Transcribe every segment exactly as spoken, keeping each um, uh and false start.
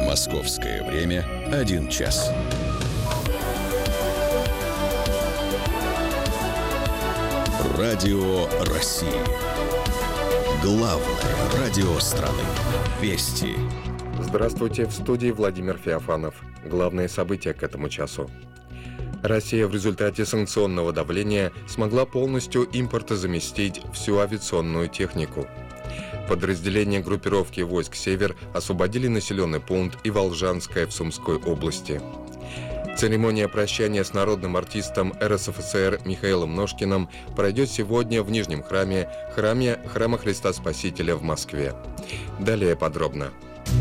Московское время один час. Радио России. Главное радио страны. Вести. Здравствуйте, в студии Владимир Феофанов. Главные события к этому часу. Россия в результате санкционного давления смогла полностью импортозаместить всю авиационную технику. Подразделения группировки войск «Север» освободили населенный пункт Иволжанское в Сумской области. Церемония прощания с народным артистом эр эс эф эс эр Михаилом Ножкиным пройдет сегодня в Нижнем храме, храме Храма Христа Спасителя в Москве. Далее подробно.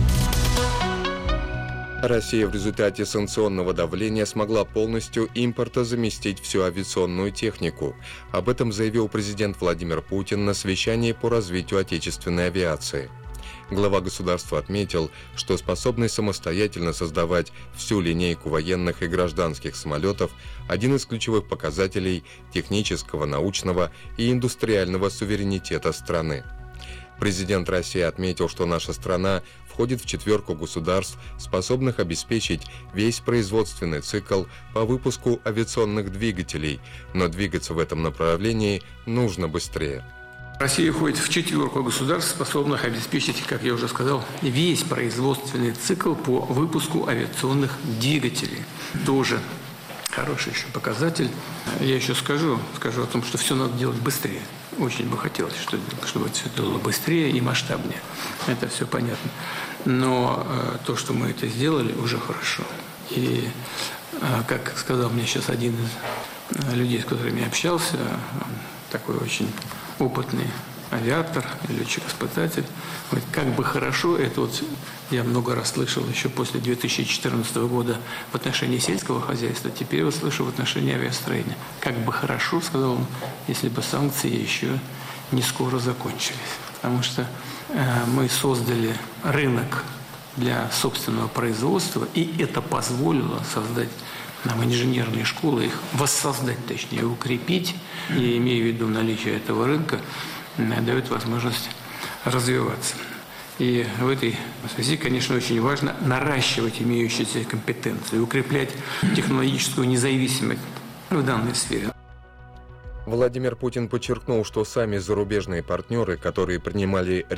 Россия в результате санкционного давления смогла полностью импортозаместить всю авиационную технику. Об этом заявил президент Владимир Путин на совещании по развитию отечественной авиации. Глава государства отметил, что способный самостоятельно создавать всю линейку военных и гражданских самолетов – один из ключевых показателей технического, научного и индустриального суверенитета страны. Президент России отметил, что наша страна входит в четверку государств, способных обеспечить весь производственный цикл по выпуску авиационных двигателей, но двигаться в этом направлении нужно быстрее. Россия входит в четверку государств, способных обеспечить, как я уже сказал, весь производственный цикл по выпуску авиационных двигателей. Тоже хороший еще показатель. Я еще скажу, скажу о том, что все надо делать быстрее. Очень бы хотелось, чтобы, чтобы все было быстрее и масштабнее. Это все понятно. Но э, то, что мы это сделали, уже хорошо. И, э, как сказал мне сейчас один из людей, с которыми я общался, такой очень опытный авиатор, летчик-испытатель, говорит, как бы хорошо, это вот я много раз слышал еще после две тысячи четырнадцатого года в отношении сельского хозяйства, теперь вот слышу в отношении авиастроения. Как бы хорошо, сказал он, если бы санкции еще не скоро закончились. Потому что э, мы создали рынок для собственного производства, и это позволило создать нам инженерные школы, их воссоздать, точнее, укрепить, и имея в виду наличие этого рынка, дает возможность развиваться. И в этой связи, конечно, очень важно наращивать имеющиеся компетенции, укреплять технологическую независимость в данной сфере. Владимир Путин подчеркнул, что сами зарубежные партнеры, которые принимали